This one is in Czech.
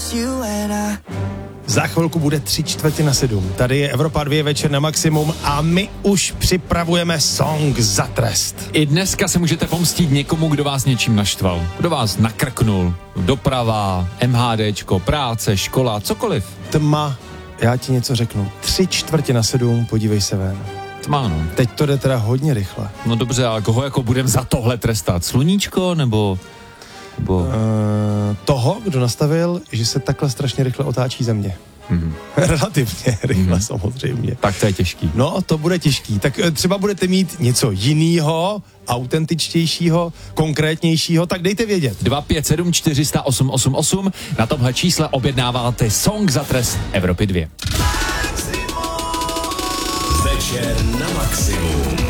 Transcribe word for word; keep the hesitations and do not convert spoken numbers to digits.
Za chvilku bude tři čtvrtě na sedm. Tady je Evropa dva večer na maximum a my už připravujeme song za trest. I dneska se můžete pomstít někomu, kdo vás něčím naštval. Kdo vás nakrknul. Doprava, MHDčko, práce, škola, cokoliv. Tma, já ti něco řeknu. Tři čtvrtě na sedm, podívej se ven. Tma, no. Teď to jde teda hodně rychle. No dobře, a koho jako budem za tohle trestat? Sluníčko nebo... nebo... Uh, toho, kdo nastavil, že se takhle strašně rychle otáčí země. Mm-hmm. Relativně rychle, Mm-hmm. samozřejmě. Tak to je těžký. No, to bude těžký. Tak třeba budete mít něco jinýho, autentičtějšího, konkrétnějšího, tak dejte vědět. dva pět sedm čtyři nula osm osm osm. Na tomhle čísle objednáváte song za trest Evropy dva. Večer na maximum.